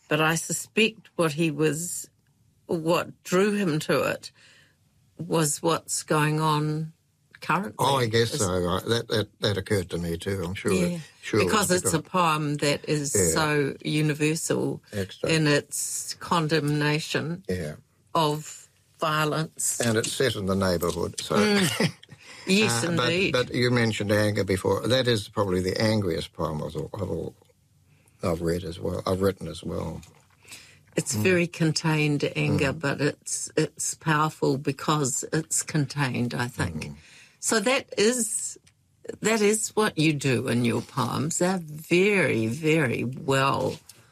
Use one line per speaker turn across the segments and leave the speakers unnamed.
but I suspect what drew him to it was what's going on currently.
Oh, I guess so. That occurred to me too, I'm sure.
Yeah,
sure
because it's a poem that is so universal in its condemnation of violence.
And it's set in the neighbourhood. So.
Yes, indeed.
But you mentioned anger before. That is probably the angriest poem of all I've read as well. I've written as well.
It's very contained anger, but it's powerful because it's contained, I think. So that is what you do in your poems. They're very, very well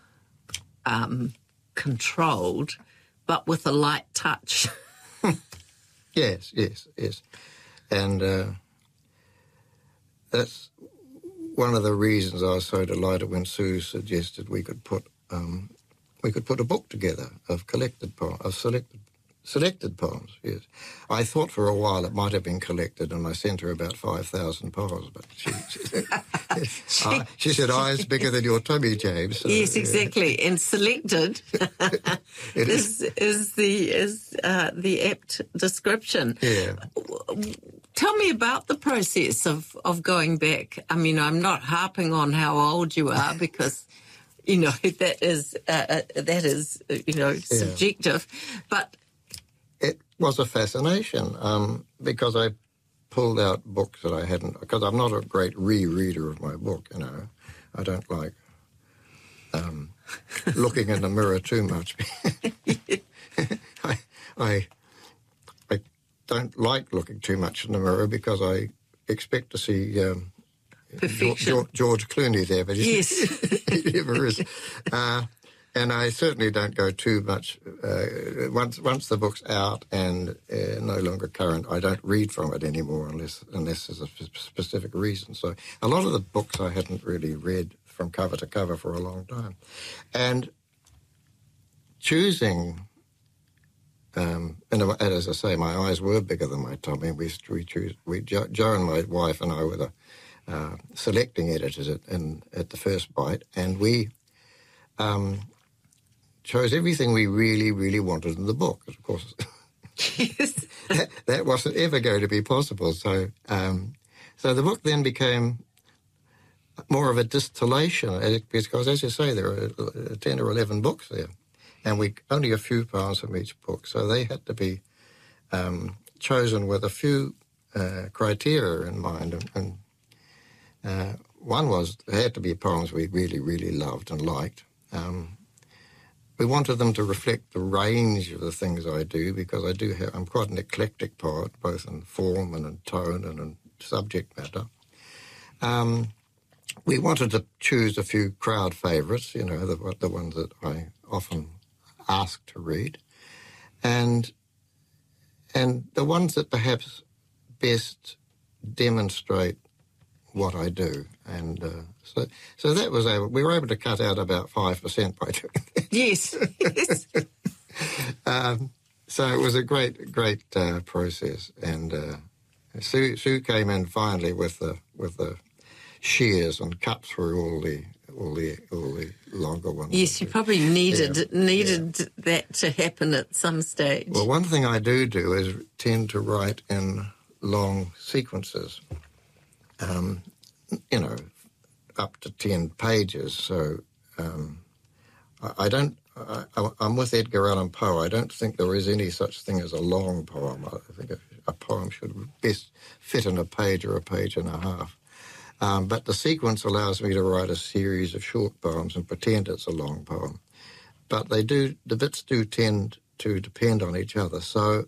controlled, but with a light touch.
Yes. And that's one of the reasons I was so delighted when Sue suggested we could put a book together of selected poems. Yes, I thought for a while it might have been collected, and I sent her about 5,000 poems, but she said, "Eyes bigger than your tummy, James." So,
yes, exactly. And selected is the apt description.
Yeah.
Tell me about the process of going back. I mean, I'm not harping on how old you are because, that is subjective. But
it was a fascination because I pulled out books that I hadn't, because I'm not a great rereader of my book, I don't like looking in the mirror too much. I don't like looking too much in the mirror because I expect to see George Clooney there, but he never is. And I certainly don't go too much. Once the book's out and no longer current, I don't read from it anymore unless there's a specific reason. So a lot of the books I hadn't really read from cover to cover for a long time. And choosing... and as I say, my eyes were bigger than my tummy. Joe and my wife and I were the selecting editors at the First Bite, and we chose everything we really, really wanted in the book. Of course, that wasn't ever going to be possible. So the book then became more of a distillation, because, as you say, there are 10 or 11 books there. And only a few poems from each book, so they had to be chosen with a few criteria in mind. And one was they had to be poems we really, really loved and liked. We wanted them to reflect the range of the things I do, because I'm quite an eclectic poet, both in form and in tone and in subject matter. We wanted to choose a few crowd favourites, the ones that I often asked to read, and the ones that perhaps best demonstrate what I do. And so that was we were able to cut out about 5% by doing that.
Yes.
So it was a great process. And Sue came in finally with the shears and cut through all the longer ones.
Yes, you probably needed that to happen at some stage.
Well, one thing I do is tend to write in long sequences, up to 10 pages. So I don't. I'm with Edgar Allan Poe. I don't think there is any such thing as a long poem. I think a poem should best fit in a page or a page and a half. But the sequence allows me to write a series of short poems and pretend it's a long poem. But the bits do tend to depend on each other. So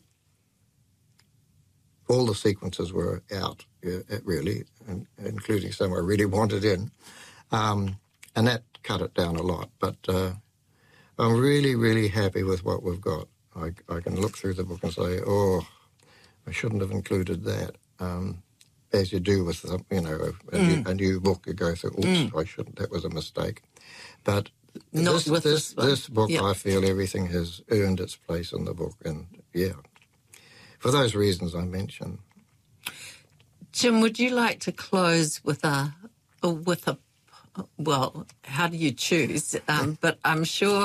all the sequences were out, really, including some I really wanted in. And that cut it down a lot. But I'm really, really happy with what we've got. I can look through the book and say, I shouldn't have included that. As you do with, a new book, you go through, I shouldn't, that was a mistake. But this book, I feel everything has earned its place in the book. And, for those reasons I mentioned.
Jim, would you like to close with a well, how do you choose? But I'm sure